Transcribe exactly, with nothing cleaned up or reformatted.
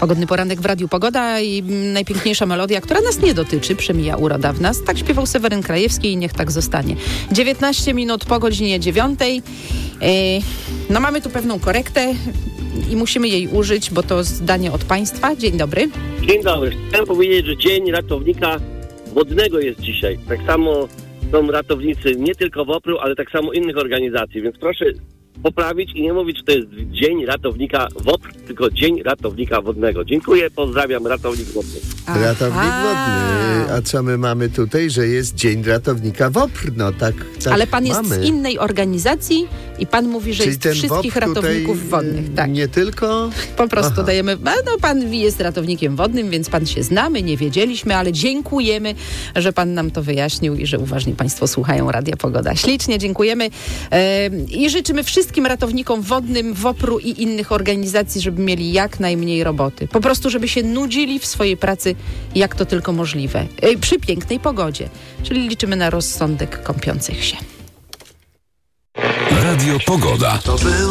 Pogodny poranek w Radiu Pogoda i najpiękniejsza melodia, która nas nie dotyczy, przemija uroda w nas. Tak śpiewał Seweryn Krajewski i niech tak zostanie. dziewiętnaście minut po godzinie dziewiątej. No mamy tu pewną korektę i musimy jej użyć, bo to zdanie od Państwa. Dzień dobry. Dzień dobry. Chciałem powiedzieć, że Dzień Ratownika Wodnego jest dzisiaj. Tak samo są ratownicy nie tylko WOPR-u, ale tak samo innych organizacji, więc proszę poprawić i nie mówić, że to jest Dzień Ratownika WOPR, tylko Dzień Ratownika Wodnego. Dziękuję, pozdrawiam, ratownik wodny. Aha. Ratownik wodny. A co my mamy tutaj, że jest Dzień Ratownika WOPR? No tak, tak ale pan mamy. jest z innej organizacji i pan mówi, że Czyli jest ten wszystkich WOPR ratowników wodnych. Tak. Nie tylko? Po prostu Aha. dajemy, no pan jest ratownikiem wodnym, więc pan się znamy, nie wiedzieliśmy, ale dziękujemy, że pan nam to wyjaśnił i że uważnie państwo słuchają Radia Pogoda. Ślicznie dziękujemy e, i życzymy wszystkim ratownikom wodnym, WOPR-u i innych organizacji, żeby mieli jak najmniej roboty. Po prostu, żeby się nudzili w swojej pracy, jak to tylko możliwe. E, przy pięknej pogodzie. Czyli liczymy na rozsądek kąpiących się. Radio Pogoda. To był